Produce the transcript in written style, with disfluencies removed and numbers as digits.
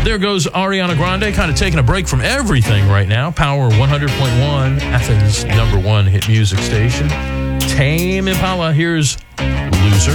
There goes Ariana Grande, kind of taking a break from everything right now. Power 100.1, Athens' #1 hit music station. Tame Impala, here's